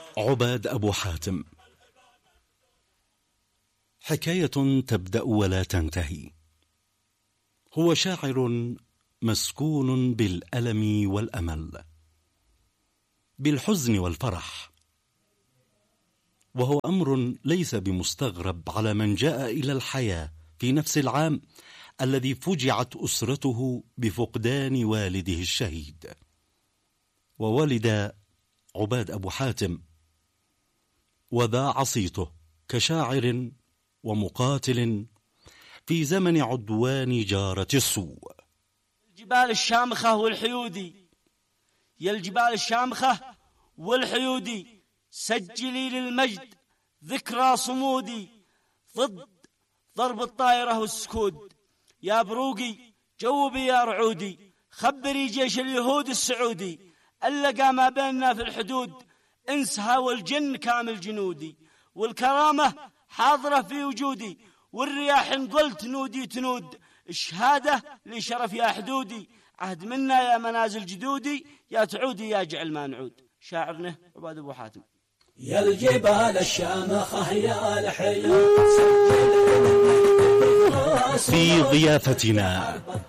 عباد أبو حاتم. حكاية تبدأ ولا تنتهي. هو شاعر مسكون بالألم والأمل، بالحزن والفرح، وهو أمر ليس بمستغرب على من جاء إلى الحياة في نفس العام الذي فجعت أسرته بفقدان والده الشهيد. وولد عباد أبو حاتم وذاع صيته كشاعر ومقاتل في زمن عدوان جارة السوء. الجبال الشامخة والحيودي، يا الجبال الشامخة والحيودي، سجلي للمجد ذكرى صمودي، ضد ضرب الطائرة والسكود. يا بروقي جوبي يا رعودي، خبري جيش اليهود السعودي، اللقى ما بيننا في الحدود، انسها والجن كامل جنودي، والكرامة حاضرة في وجودي، والرياح إن قلت نودي تنود، الشهادة لشرف يا حدودي، عهد منا يا منازل جدودي، يا تعودي يا جعل ما نعود. شاعرنا عباد أبو حاتم. يا الجبال الشامخة يا الحياة. في ضيافتنا